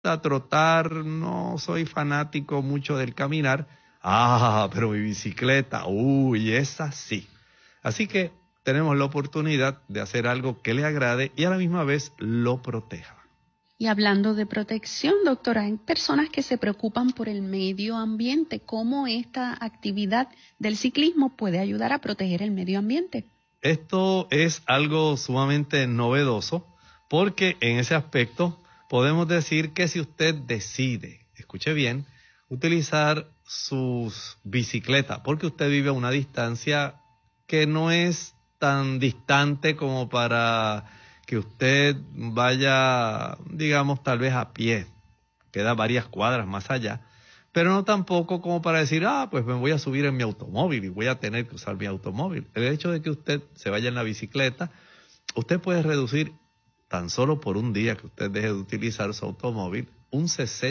gusta trotar, no soy fanático mucho del caminar. Pero mi bicicleta, esa sí. Así que tenemos la oportunidad de hacer algo que le agrade y a la misma vez lo proteja. Y hablando de protección, doctora, hay personas que se preocupan por el medio ambiente. ¿Cómo esta actividad del ciclismo puede ayudar a proteger el medio ambiente? Esto es algo sumamente novedoso porque en ese aspecto podemos decir que si usted decide, escuche bien, utilizar sus bicicletas, porque usted vive a una distancia que no es tan distante como para que usted vaya, digamos, tal vez a pie, queda varias cuadras más allá, pero no tampoco como para decir, pues me voy a subir en mi automóvil y voy a tener que usar mi automóvil. El hecho de que usted se vaya en la bicicleta, usted puede reducir tan solo por un día que usted deje de utilizar su automóvil, un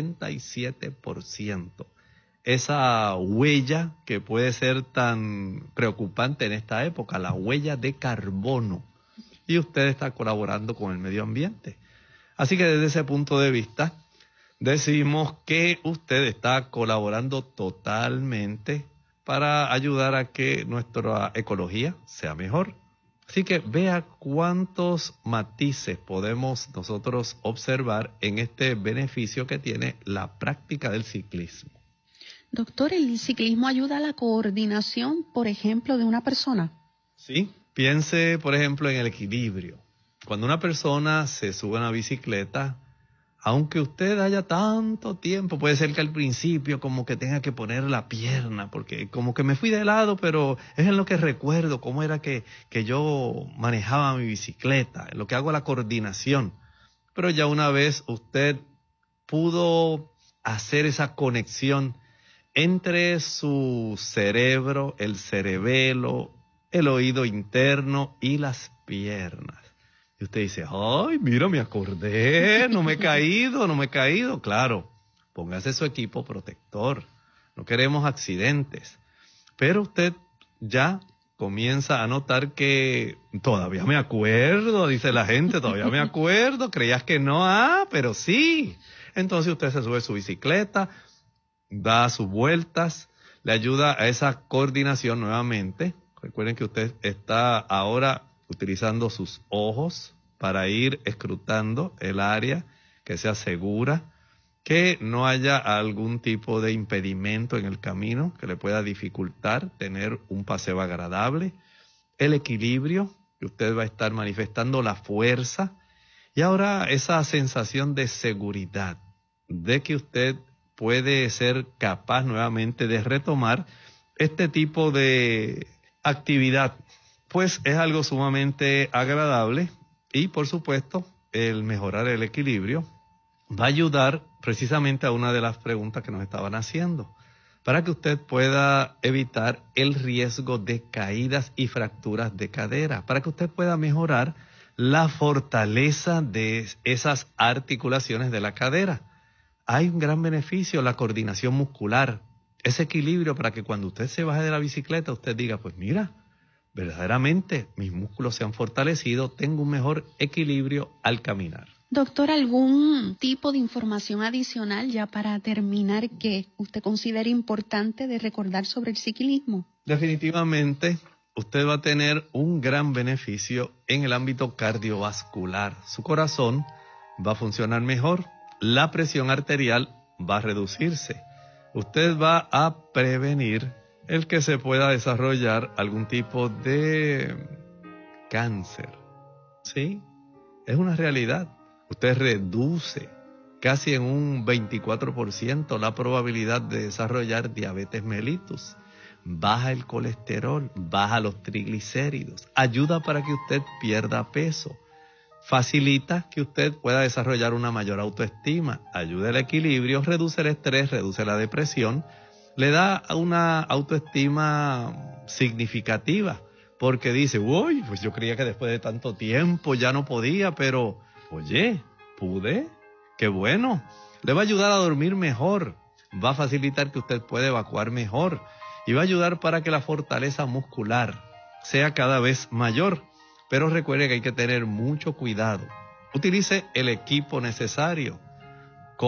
67%. Esa huella que puede ser tan preocupante en esta época, la huella de carbono. Y usted está colaborando con el medio ambiente. Así que desde ese punto de vista, decimos que usted está colaborando totalmente para ayudar a que nuestra ecología sea mejor. Así que vea cuántos matices podemos nosotros observar en este beneficio que tiene la práctica del ciclismo. Doctor, ¿el ciclismo ayuda a la coordinación, por ejemplo, de una persona? Sí, piense, por ejemplo, en el equilibrio. Cuando una persona se sube a una bicicleta, aunque usted haya tanto tiempo, puede ser que al principio como que tenga que poner la pierna, porque como que me fui de lado, pero es en lo que recuerdo cómo era que yo manejaba mi bicicleta, en lo que hago la coordinación. Pero ya una vez usted pudo hacer esa conexión entre su cerebro, el cerebelo, el oído interno y las piernas. Y usted dice, mira, me acordé, no me he caído. Claro, póngase su equipo protector. No queremos accidentes. Pero usted ya comienza a notar que todavía me acuerdo, dice la gente, todavía me acuerdo. Creías que no, pero sí. Entonces usted se sube a su bicicleta, da sus vueltas, le ayuda a esa coordinación nuevamente. Recuerden que usted está ahora utilizando sus ojos para ir escrutando el área, que sea segura, que no haya algún tipo de impedimento en el camino que le pueda dificultar tener un paseo agradable, el equilibrio, que usted va a estar manifestando la fuerza, y ahora esa sensación de seguridad, de que usted puede ser capaz nuevamente de retomar este tipo de actividad, pues es algo sumamente agradable y por supuesto el mejorar el equilibrio va a ayudar precisamente a una de las preguntas que nos estaban haciendo, para que usted pueda evitar el riesgo de caídas y fracturas de cadera, para que usted pueda mejorar la fortaleza de esas articulaciones de la cadera. Hay un gran beneficio, la coordinación muscular, ese equilibrio para que cuando usted se baje de la bicicleta, usted diga, pues mira, verdaderamente mis músculos se han fortalecido, tengo un mejor equilibrio al caminar. Doctor, ¿algún tipo de información adicional ya para terminar que usted considere importante de recordar sobre el ciclismo? Definitivamente, usted va a tener un gran beneficio en el ámbito cardiovascular. Su corazón va a funcionar mejor, la presión arterial va a reducirse. Usted va a prevenir el que se pueda desarrollar algún tipo de cáncer. ¿Sí? Es una realidad. Usted reduce casi en un 24% la probabilidad de desarrollar diabetes mellitus. Baja el colesterol, baja los triglicéridos, ayuda para que usted pierda peso, facilita que usted pueda desarrollar una mayor autoestima, ayuda al equilibrio, reduce el estrés, reduce la depresión, le da una autoestima significativa, porque dice, uy, pues yo creía que después de tanto tiempo ya no podía, pero oye, pude, qué bueno. Le va a ayudar a dormir mejor, va a facilitar que usted pueda evacuar mejor y va a ayudar para que la fortaleza muscular sea cada vez mayor. Pero recuerde que hay que tener mucho cuidado. Utilice el equipo necesario.